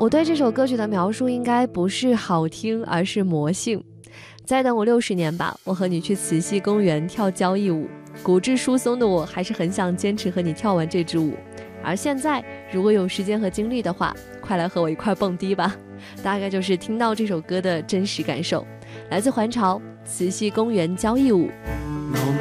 我对这首歌曲的描述应该不是好听，而是魔性。再等我60年吧，我和你去慈溪公园跳交谊舞。骨质疏松的我还是很想坚持和你跳完这支舞。而现在如果有时间和精力的话，快来和我一块蹦迪吧。大概就是听到这首歌的真实感受。来自环潮，慈溪公园交谊舞。 我